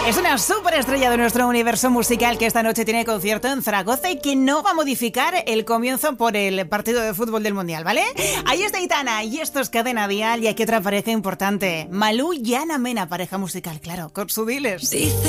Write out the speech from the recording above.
Es una superestrella de nuestro universo musical que esta noche tiene concierto en Zaragoza y que no va a modificar el comienzo por el partido de fútbol del Mundial, ¿vale? Ahí está Aitana y esto es Cadena Dial y aquí otra pareja importante. Malú y Ana Mena, pareja musical, claro, con su Diles.